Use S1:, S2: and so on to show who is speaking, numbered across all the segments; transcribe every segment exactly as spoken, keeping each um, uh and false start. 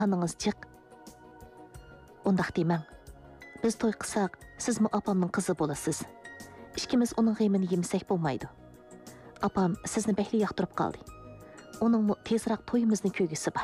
S1: Anınız çık. Ondaq demang. Biz toy qilsaq, sizmi apamning qizi bo'lasiz. Ikkimiz uning g'emini yemsak bo'lmaydi. Apam sizni behli yoqtirib qoldi. Uningmi tezroq to'yimizni ko'gisi bor.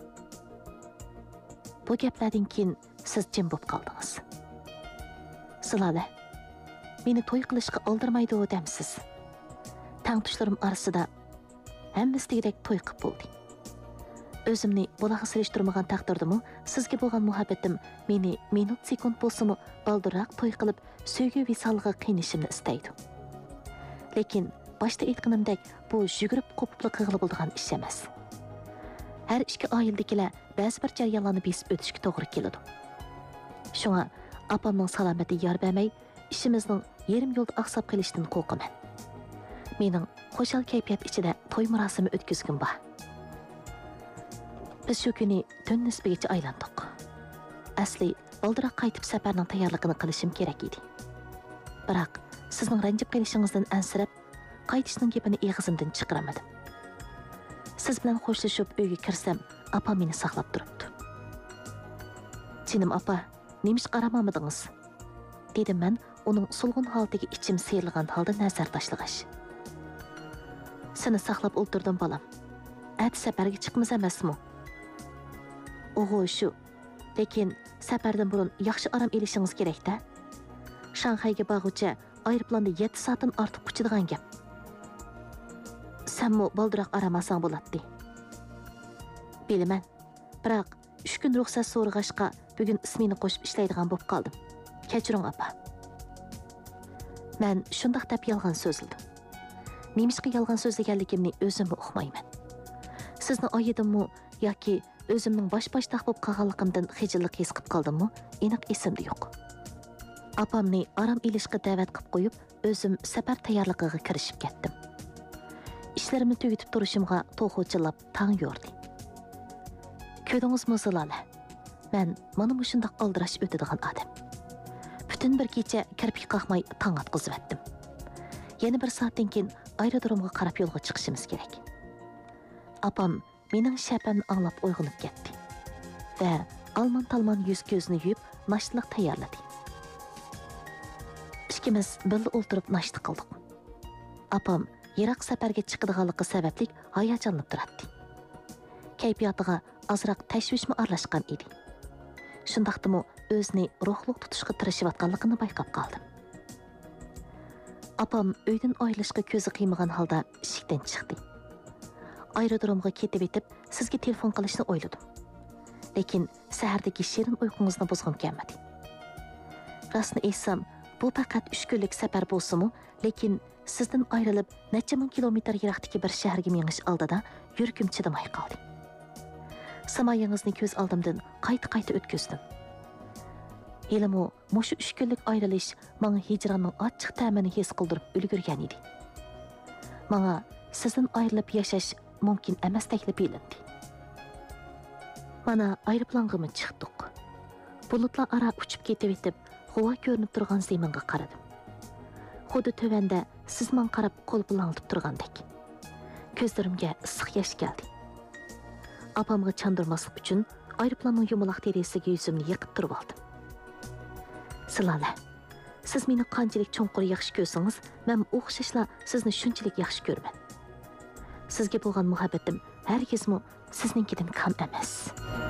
S1: Bu gaplardan keyin siz jim bo'lib qoldingiz. Silala, meni to'y qilishga oldirmaydi odamsiz. Tangtushlarim orasida hammasi degdek to'y qilib bo'ldi. O'zimni bolaga silishtirmagan taqdirdimi, sizga bo'lgan muhabbatim meni minut sekund bo'lsa-mu baldiroq to'y qilib, sevgi visolga qiynishimni istaydi. Lekin boshda aytganimdek, bu yugurib qo'pib qig'ilib bo'lgan ish emas. Har ikki oiladegilar ba'zi bir jarayonlarni besib o'tishga to'g'ri keladi. Shunga apamning salomati yor bermay, ishimizning yarim yo'lda oqsab qolishidan qo'rqaman. Mening xo'shal kayfiyat ichida to'y murosimi o'tkazgim bor. Biz shu kuni tun nisbigacha aylandik. Asli baldiroq qaytib safarning tayyorligini qilishim kerak edi. Biroq sizning ranjib qolishingizdan ansirab, qaytishning gapini eg'izimdan chiqaramadim. Siz bilan xo'shlashib uyga kirsam, apam meni saqlab turibdi. "Jinim apa, nemish qaramadingiz?" dedim men uning sulg'un holatiga ichim seyilgan holda nazar tashlag'ach. "Seni saqlab o'ltirdim bolam. At safarga chiqmiz emasmi?" "O'g'o shu. Lekin safardan burun yaxshi aram elishingiz kerak-da. Shanxayga borguncha aeroplanda yetti soatdan ortiq uchadigan gap. Senmi baldiroq aramasang bo'ladi." "Bilaman. Biroq uch kun ruxsat so'rag'ashqa bugun ismini qo'shib ishlaydigan bo'lib qoldim. Kechiring apa." Men shundoq deb yolg'on so'zildim. Nemishqa yolg'on so'zlaganligimni o'zimmi uqmayman. Sizni oyidimmi yoki o'zimning bosh-boshdoq bo'lib qolganligimdan xijillik his qilib qoldimmi? Aniq esimda yo'q. Apamni aram ilishga da'vat qilib qo'yib, o'zim safar tayyorligiga kirishib ketdim. Ishlarimni tugatib turishimga to'g'richilab tang yordi. Ko'rdingizmi Zilala? Men mana mushundoq aldirash o'tadigan odam. Butun bir kecha kirpik qaqmay tong atqizib etdim. Yana bir soatdan keyin aerodromga qarab yo'lga chiqishimiz kerak. Apam mening shapamni anglab uyg'onib ketdi va alman-talman yuz ko'zni yuvib, nashliq tayyorladi. Ikkimiz birga o'ltirib nashta qildik. Apam yiroq safarga chiqadiganligi sababli hayajonlanib turardi. Kayfiyatiga azroq tashvishmi aralashgan edi. Shundaqdimi o'zini ruhliq tutishga tirishayotganligini bayqab qoldim. Apam uydan ayrılishga ko'zi qiymagan holda eshikdan chiqdi. Aerodromga ketib etib, sizga telefon qilishni o'yladim. Lekin sahardagi shirin uyqungizni buzg'im kelmadi. Rostni aytsam, bu faqat uch kunlik safar bo'lsa-mu, lekin sizdan ayrilib, necha ming kilometr yiroqdagi bir shaharga menish oldida yuragim chidamay qoldi. Samoyingizni ko'z oldimdan qayta-qayta o'tkazdim. Elimi mushu uch kunlik ayrilish menga hijronning ochiq ta'mini his qildirib ulgurgan edi. Menga sizdan ayrilib yashash mumkin emas taklif qilindi. Mana aeroplanga chiqdik. Bulutlar ara uchib ketib etib, havo ko'rinib turgan zaminga qaradim. Xuddi tövanda siz men qarab qo'l bilan olib turgandek. Ko'zlarimga issiq yosh keldi. Apamga chandurmaslik uchun aeroplanning yumaloq terisiga yuzimni yiqib turib oldim. Silala, siz meni qanchalik cho'nqur yaxshi ko'rsangiz, men o'xshashla sizni shunchalik yaxshi ko'raman. Sizga bo'lgan muhabbatim hargizmi sizninkidan kam emas.